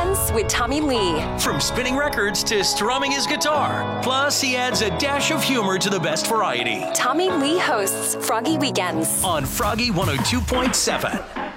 Weekends with Tommy Lee. From spinning records to strumming his guitar. Plus, he adds a dash of humor to the best variety. Tommy Lee hosts Froggy Weekends On Froggy 102.7.